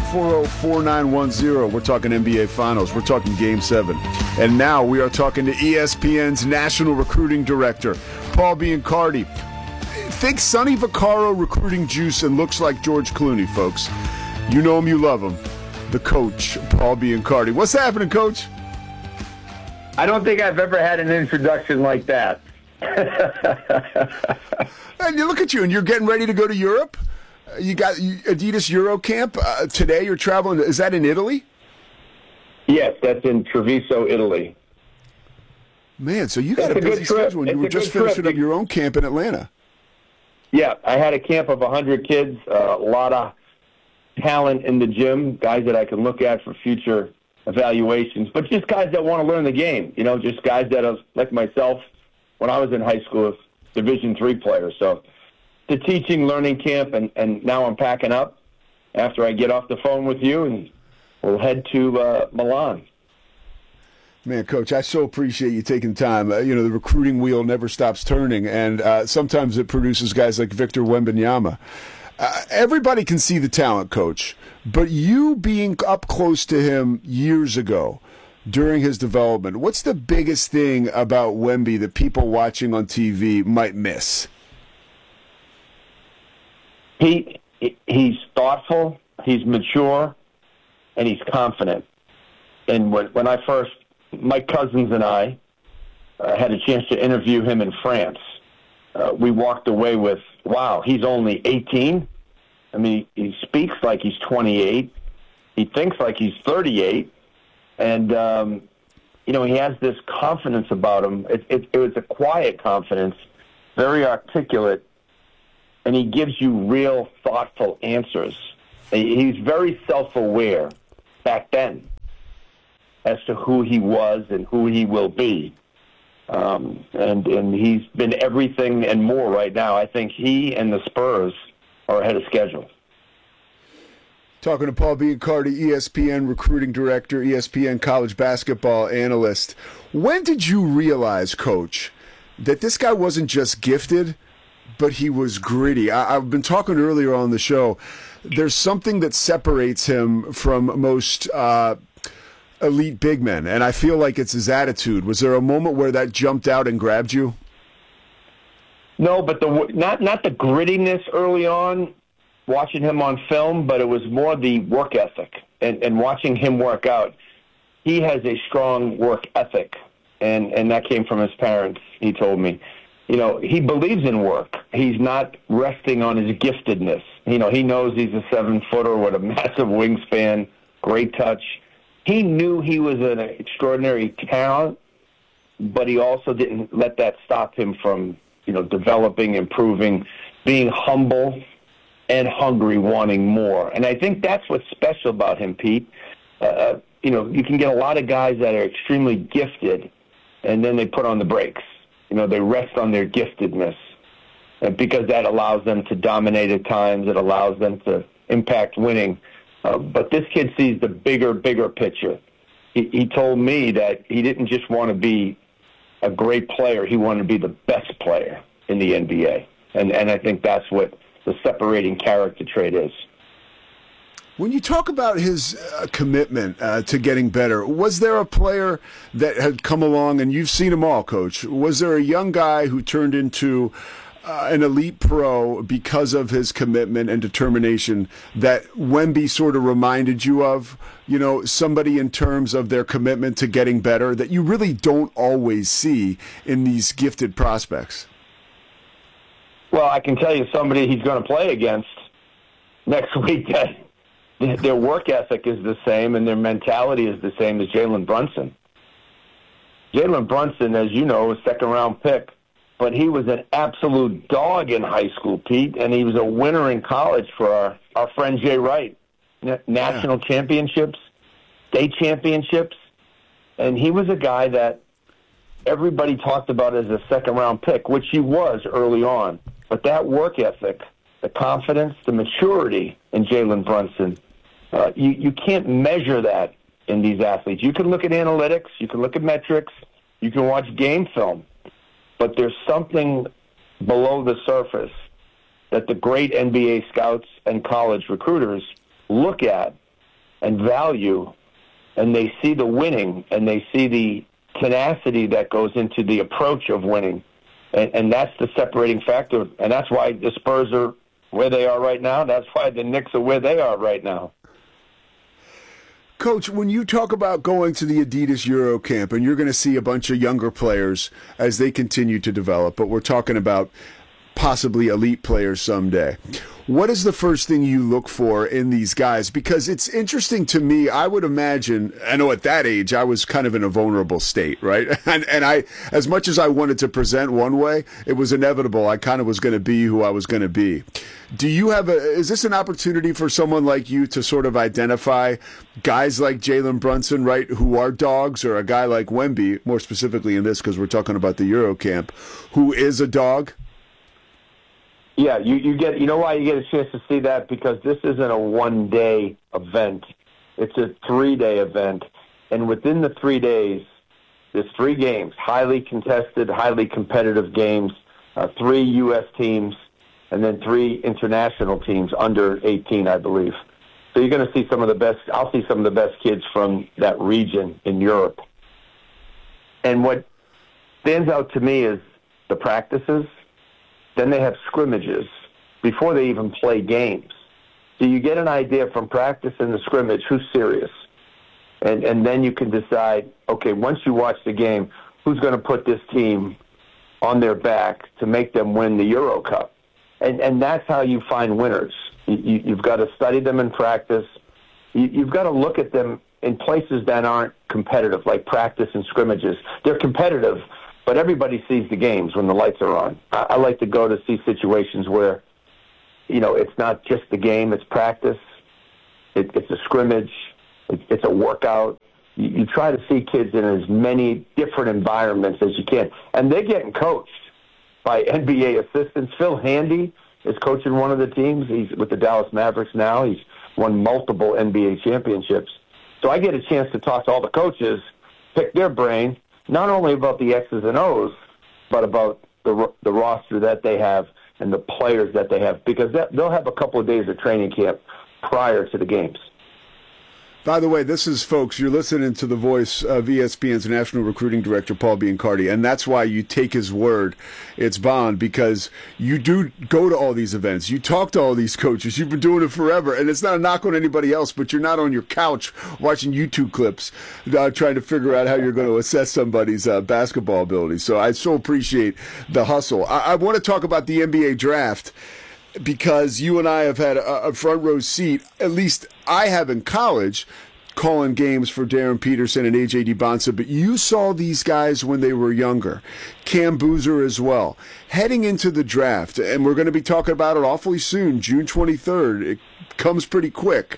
840-4910. We're talking NBA Finals. We're talking Game 7. And now we are talking to ESPN's National Recruiting Director, Paul Biancardi. Think Sonny Vaccaro recruiting juice and looks like George Clooney, folks. You know him, you love him. The coach, Paul Biancardi. What's happening, Coach? I don't think I've ever had an introduction like that. And you look at you, and you're getting ready to go to Europe. You got Adidas Euro Camp today. You're traveling. Is that in Italy? Yes, that's in Treviso, Italy. Man, so you got a busy schedule, and you were just finishing up your own camp in Atlanta. Yeah, I had a camp of 100 kids, a lot of talent in the gym, guys that I can look at for future evaluations, but just guys that want to learn the game. You know, just guys that are like myself. When I was in high school, Division III player. So the teaching, learning camp, and now I'm packing up after I get off the phone with you, and we'll head to Milan. Man, Coach, I so appreciate you taking time. The recruiting wheel never stops turning, and sometimes it produces guys like Victor Wembanyama. Everybody can see the talent, Coach, but you being up close to him years ago, during his development, what's the biggest thing about Wemby that people watching on TV might miss? He's thoughtful, he's mature, and he's confident. And when I first, Mike Cousins and I had a chance to interview him in France, we walked away with, wow, he's only 18? I mean, he speaks like he's 28. He thinks like he's 38. And, he has this confidence about him. It was a quiet confidence, very articulate, and he gives you real, thoughtful answers. He's very self-aware back then as to who he was and who he will be. And he's been everything and more right now. I think he and the Spurs are ahead of schedule. Talking to Paul Biancardi, ESPN recruiting director, ESPN college basketball analyst. When did you realize, Coach, that this guy wasn't just gifted, but he was gritty? I've been talking earlier on the show. There's something that separates him from most elite big men, and I feel like it's his attitude. Was there a moment where that jumped out and grabbed you? No, but not the grittiness early on, watching him on film, but it was more the work ethic and watching him work out. He has a strong work ethic, and that came from his parents, he told me. He believes in work. He's not resting on his giftedness. He knows he's a 7-footer with a massive wingspan, great touch. He knew he was an extraordinary talent, but he also didn't let that stop him from, developing, improving, being humble and hungry, wanting more. And I think that's what's special about him, Pete. You can get a lot of guys that are extremely gifted, and then they put on the brakes. They rest on their giftedness because that allows them to dominate at times. It allows them to impact winning. But this kid sees the bigger picture. He told me that he didn't just want to be a great player. He wanted to be the best player in the NBA. And I think that's what the separating character trait is. When you talk about his commitment to getting better, was there a player that had come along, and you've seen them all, Coach, was there a young guy who turned into an elite pro because of his commitment and determination that Wemby sort of reminded you of, somebody in terms of their commitment to getting better that you really don't always see in these gifted prospects? Well, I can tell you somebody he's going to play against next week that their work ethic is the same and their mentality is the same as Jalen Brunson. Jalen Brunson, as you know, was a second-round pick, but he was an absolute dog in high school, Pete, and he was a winner in college for our friend Jay Wright. National championships, state championships, and he was a guy that everybody talked about as a second-round pick, which he was early on. But that work ethic, the confidence, the maturity in Jalen Brunson, you can't measure that in these athletes. You can look at analytics, you can look at metrics, you can watch game film, but there's something below the surface that the great NBA scouts and college recruiters look at and value, and they see the winning, and they see the tenacity that goes into the approach of winning. And that's the separating factor. And that's why the Spurs are where they are right now. That's why the Knicks are where they are right now. Coach, when you talk about going to the Adidas Euro Camp, and you're going to see a bunch of younger players as they continue to develop, but we're talking about possibly elite players someday, what is the first thing you look for in these guys? Because it's interesting to me. I would imagine, I know at that age, I was kind of in a vulnerable state, right? And I, as much as I wanted to present one way, it was inevitable. I kind of was going to be who I was going to be. Do you have is this an opportunity for someone like you to sort of identify guys like Jalen Brunson, right, who are dogs, or a guy like Wemby, more specifically in this because we're talking about the Euro Camp, who is a dog? Yeah, you know why you get a chance to see that? Because this isn't a one-day event. It's a 3-day event. And within the 3 days, there's 3 games, highly contested, highly competitive games, 3 U.S. teams, and then 3 international teams under 18, I believe. So you're going to see some of the best. I'll see some of the best kids from that region in Europe. And what stands out to me is the practices. Then they have scrimmages before they even play games. So you get an idea from practice and the scrimmage who's serious. And then you can decide, okay, once you watch the game, who's going to put this team on their back to make them win the Euro Cup. And that's how you find winners. You've got to study them in practice. You've got to look at them in places that aren't competitive, like practice and scrimmages. They're competitive, but everybody sees the games when the lights are on. I like to go to see situations where, it's not just the game, it's practice. It's a scrimmage. It's a workout. You try to see kids in as many different environments as you can. And they're getting coached by NBA assistants. Phil Handy is coaching one of the teams. He's with the Dallas Mavericks now. He's won multiple NBA championships. So I get a chance to talk to all the coaches, pick their brain, not only about the X's and O's, but about the roster that they have and the players that they have, because they'll have a couple of days of training camp prior to the games. By the way, this is, folks, you're listening to the voice of ESPN's National Recruiting Director, Paul Biancardi, and that's why you take his word. It's bond, because you do go to all these events. You talk to all these coaches. You've been doing it forever, and it's not a knock on anybody else, but you're not on your couch watching YouTube clips trying to figure out how you're going to assess somebody's basketball ability. So I so appreciate the hustle. I want to talk about the NBA draft, because you and I have had a front row seat, at least I have in college, calling games for Darren Peterson and A.J. Dibonsa, but you saw these guys when they were younger. Cam Boozer as well. Heading into the draft, and we're going to be talking about it awfully soon, June 23rd. It comes pretty quick.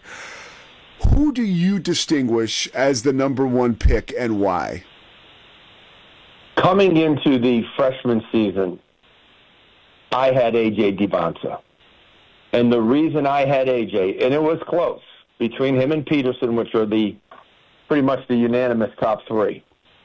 Who do you distinguish as the number 1 pick and why? Coming into the freshman season, I had A.J. Dibonsa. And the reason I had A.J., and it was close, between him and Peterson, which are pretty much the unanimous top 3.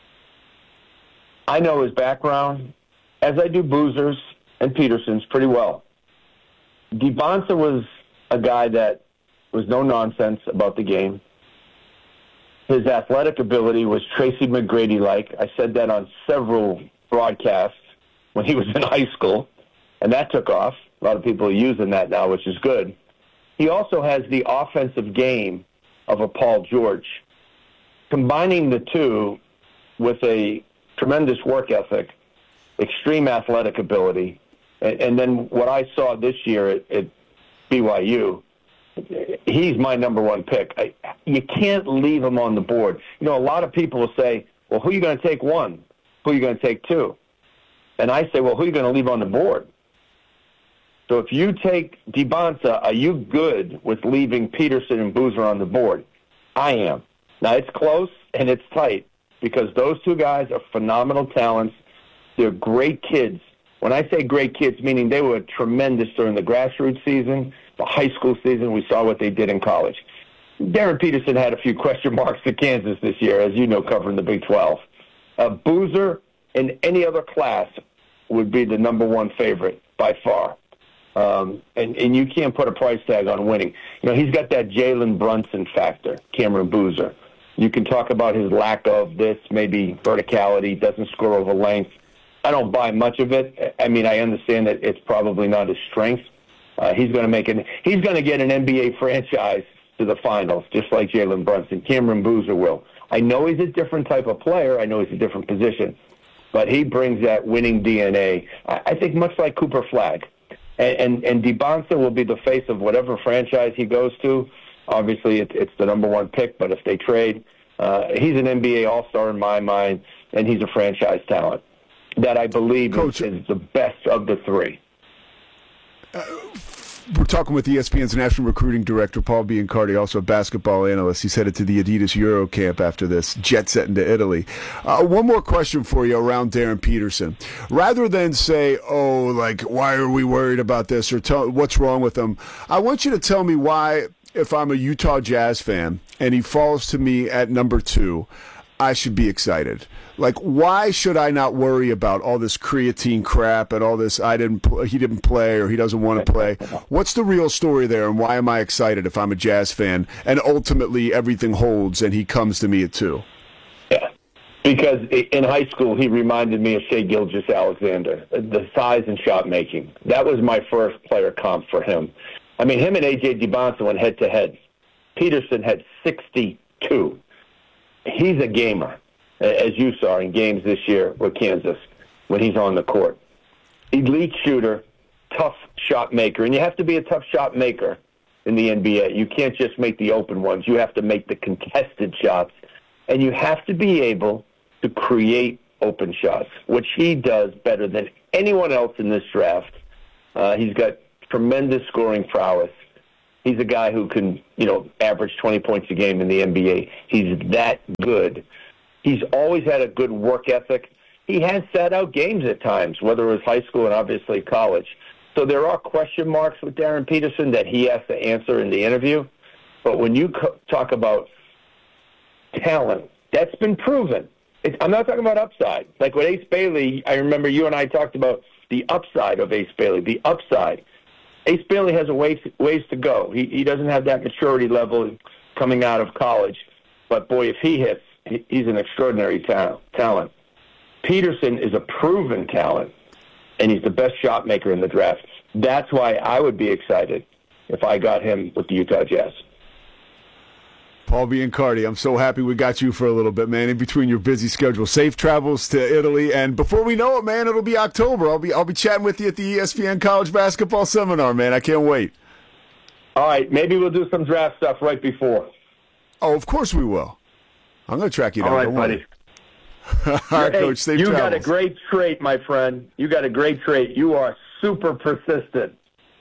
I know his background, as I do Boozer's and Peterson's pretty well. Dibonsa was a guy that was no nonsense about the game. His athletic ability was Tracy McGrady-like. I said that on several broadcasts when he was in high school. And that took off. A lot of people are using that now, which is good. He also has the offensive game of a Paul George. Combining the two with a tremendous work ethic, extreme athletic ability, and then what I saw this year at BYU, he's my number 1 pick. You can't leave him on the board. A lot of people will say, well, who are you going to take 1? Who are you going to take 2? And I say, well, who are you going to leave on the board? So if you take Dibonsa, are you good with leaving Peterson and Boozer on the board? I am. Now, it's close and it's tight because those 2 guys are phenomenal talents. They're great kids. When I say great kids, meaning they were tremendous during the grassroots season, the high school season. We saw what they did in college. Darren Peterson had a few question marks at Kansas this year, as you know, covering the Big 12. Boozer in any other class would be the number 1 favorite by far. And you can't put a price tag on winning. He's got that Jalen Brunson factor, Cameron Boozer. You can talk about his lack of this, maybe verticality, doesn't score over length. I don't buy much of it. I mean, I understand that it's probably not his strength. He's going to get an NBA franchise to the finals, just like Jalen Brunson. Cameron Boozer will. I know he's a different type of player. I know he's a different position. But he brings that winning DNA, I think, much like Cooper Flagg. And DeBonsa will be the face of whatever franchise he goes to. Obviously, it's the number one pick, but if they trade, he's an NBA All-Star in my mind, and he's a franchise talent that I believe is the best of the three. We're talking with ESPN's national recruiting director, Paul Biancardi, also a basketball analyst. He's headed to the Adidas Euro camp after this, jet setting to Italy. One more question for you around Darren Peterson. Rather than say, why are we worried about this, or what's wrong with him, I want you to tell me why, if I'm a Utah Jazz fan and he falls to me at number 2, I should be excited. Why should I not worry about all this creatine crap and all this he didn't play or he doesn't want to play? What's the real story there, and why am I excited if I'm a Jazz fan and ultimately everything holds and he comes to me at 2? Yeah, because in high school he reminded me of Shai Gilgeous-Alexander, the size and shot making. That was my first player comp for him. I mean, him and A.J. DeBonsa went head-to-head. Peterson had 62. He's a gamer, as you saw in games this year with Kansas when he's on the court. Elite shooter, tough shot maker. And you have to be a tough shot maker in the NBA. You can't just make the open ones. You have to make the contested shots. And you have to be able to create open shots, which he does better than anyone else in this draft. He's got tremendous scoring prowess. He's a guy who can, average 20 points a game in the NBA. He's that good. He's always had a good work ethic. He has sat out games at times, whether it was high school and obviously college. So there are question marks with Darren Peterson that he has to answer in the interview. But when you talk about talent, that's been proven. I'm not talking about upside. Like with Ace Bailey, I remember you and I talked about the upside of Ace Bailey, the upside. Ace Bailey has a ways to go. He doesn't have that maturity level coming out of college. But, boy, if he hits, he's an extraordinary talent. Peterson is a proven talent, and he's the best shot maker in the draft. That's why I would be excited if I got him with the Utah Jazz. Paul Biancardi, I'm so happy we got you for a little bit, man, in between your busy schedule. Safe travels to Italy, and before we know it, man, it'll be October. I'll be chatting with you at the ESPN College Basketball Seminar, man. I can't wait. All right, maybe we'll do some draft stuff right before. Oh, of course we will. I'm going to track you down. All right, buddy. All right, Coach, safe travels. You got a great trait, my friend. You got a great trait. You are super persistent.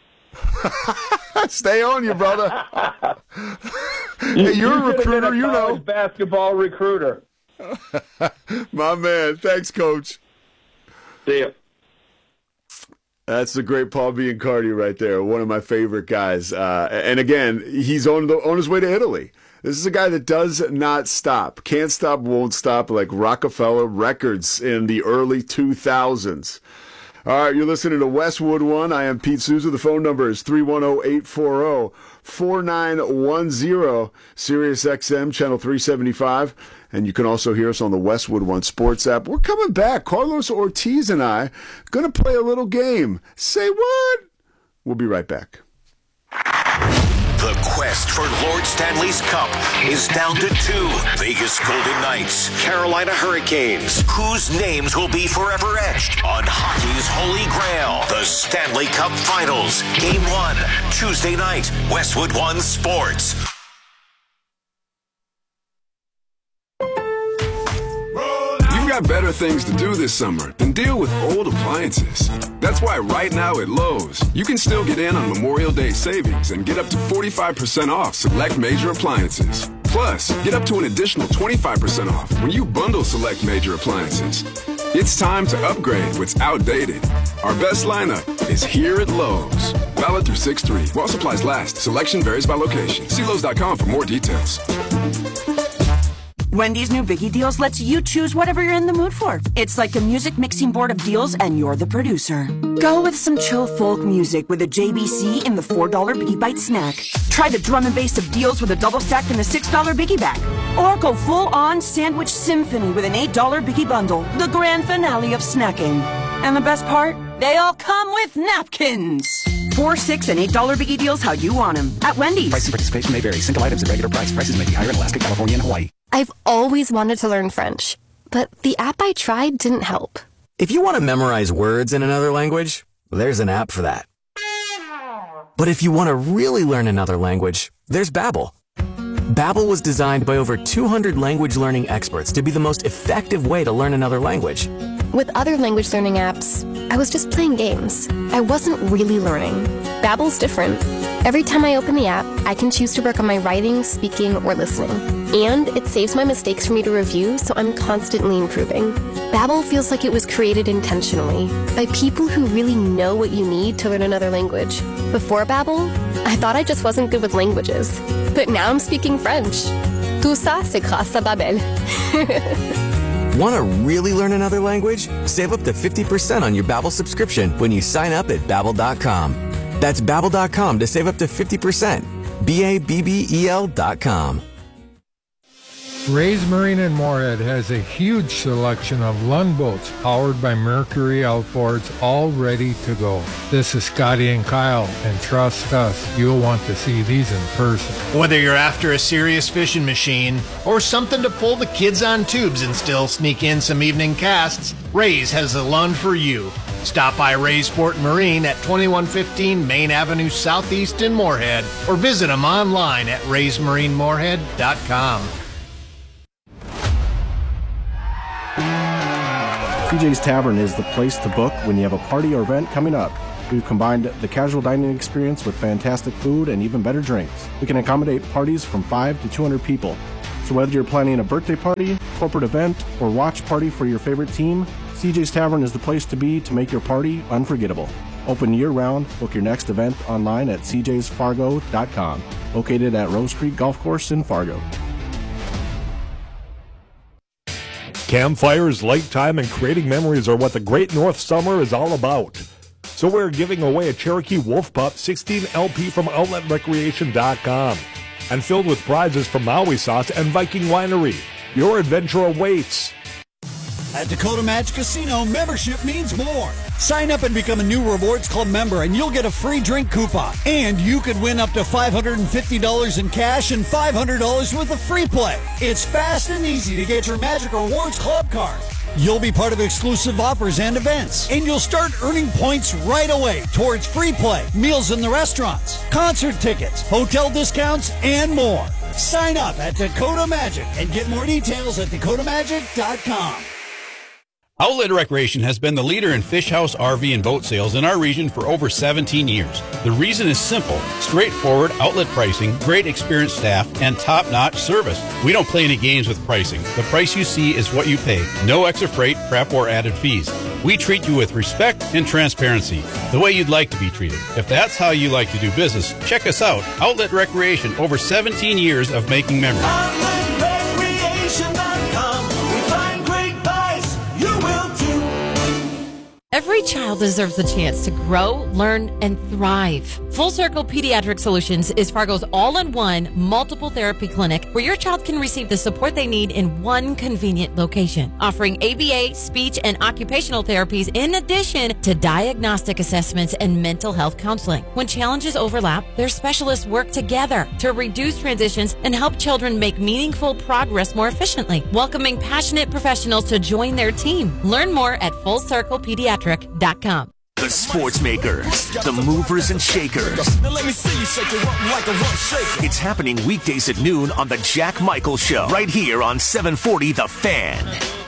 Stay on you, brother. Hey, you're a recruiter, you know. Basketball recruiter. My man. Thanks, Coach. See ya. That's the great Paul Biancardi right there, one of my favorite guys. And again, he's on his way to Italy. This is a guy that does not stop. Can't stop, won't stop, like Rockefeller Records in the early 2000s. All right, you're listening to Westwood One. I am Pete Souza. The phone number is 310-840-4910, Sirius XM, channel 375. And you can also hear us on the Westwood One Sports app. We're coming back. Carlos Ortiz and I going to play a little game. Say what? We'll be right back. The quest for Lord Stanley's Cup is down to 2. Vegas Golden Knights, Carolina Hurricanes. Whose names will be forever etched on hockey's holy grail? The Stanley Cup Finals. Game 1, Tuesday night, Westwood One Sports. Got better things to do this summer than deal with old appliances. That's why right now at Lowe's, you can still get in on Memorial Day savings and get up to 45% off select major appliances. Plus, get up to an additional 25% off when you bundle select major appliances. It's time to upgrade what's outdated. Our best lineup is here at Lowe's. Valid through 6/3. While supplies last. Selection varies by location. See Lowe's.com for more details. Wendy's new Biggie Deals lets you choose whatever you're in the mood for. It's like a music mixing board of deals, and you're the producer. Go with some chill folk music with a JBC in the $4 Biggie Bite snack. Try the drum and bass of deals with a double stack in the $6 Biggie bag. Or go full-on sandwich symphony with an $8 Biggie bundle, the grand finale of snacking. And the best part? They all come with napkins. $4, $6, and $8 Biggie Deals how you want them at Wendy's. Price and participation may vary. Single items at regular price. Prices may be higher in Alaska, California, and Hawaii. I've always wanted to learn French, but the app I tried didn't help. If you want to memorize words in another language, there's an app for that. But if you want to really learn another language, there's Babbel. Babbel was designed by over 200 language learning experts to be the most effective way to learn another language. With other language learning apps, I was just playing games. I wasn't really learning. Babbel's different. Every time I open the app, I can choose to work on my writing, speaking, or listening. And it saves my mistakes for me to review, so I'm constantly improving. Babbel feels like it was created intentionally by people who really know what you need to learn another language. Before Babbel, I thought I just wasn't good with languages. But now I'm speaking French. Tout ça, c'est grâce à Babbel. Want to really learn another language? Save up to 50% on your Babbel subscription when you sign up at Babbel.com. That's Babbel.com to save up to 50%. Babbel.com. Ray's Marine in Moorhead has a huge selection of Lund boats powered by Mercury outboards, all ready to go. This is Scotty and Kyle, and trust us, you'll want to see these in person. Whether you're after a serious fishing machine or something to pull the kids on tubes and still sneak in some evening casts, Ray's has the Lund for you. Stop by Ray's Sport and Marine at 2115 Main Avenue Southeast in Moorhead, or visit them online at raysmarinemoorhead.com. CJ's Tavern is the place to book when you have a party or event coming up. We've combined the casual dining experience with fantastic food and even better drinks. We can accommodate parties from 5 to 200 people. So whether you're planning a birthday party, corporate event, or watch party for your favorite team, CJ's Tavern is the place to be to make your party unforgettable. Open year-round. Book your next event online at cjsfargo.com. Located at Rose Creek Golf Course in Fargo. Campfires, lake time, and creating memories are what the Great North Summer is all about. So we're giving away a Cherokee Wolf Pup 16 LP from OutletRecreation.com and filled with prizes from Maui Sauce and Viking Winery. Your adventure awaits. At Dakota Magic Casino, membership means more. Sign up and become a new Rewards Club member and you'll get a free drink coupon. And you could win up to $550 in cash and $500 worth of free play. It's fast and easy to get your Magic Rewards Club card. You'll be part of exclusive offers and events. And you'll start earning points right away towards free play, meals in the restaurants, concert tickets, hotel discounts, and more. Sign up at Dakota Magic and get more details at dakotamagic.com. Outlet Recreation has been the leader in fish house, RV, and boat sales in our region for over 17 years. The reason is simple: straightforward outlet pricing, great experienced staff, and top-notch service. We don't play any games with pricing. The price you see is what you pay. No extra freight, prep, or added fees. We treat you with respect and transparency, the way you'd like to be treated. If that's how you like to do business, check us out. Outlet Recreation, over 17 years of making memories. Every child deserves the chance to grow, learn, and thrive. Full Circle Pediatric Solutions is Fargo's all-in-one multiple therapy clinic where your child can receive the support they need in one convenient location, offering ABA, speech, and occupational therapies in addition to diagnostic assessments and mental health counseling. When challenges overlap, their specialists work together to reduce transitions and help children make meaningful progress more efficiently, welcoming passionate professionals to join their team. Learn more at FullCirclePediatric.com. The Sports Makers, the movers and shakers. Now let me see you shake it up like a rump shaker. It's happening weekdays at noon on The Jack Michael Show, right here on 740 The Fan.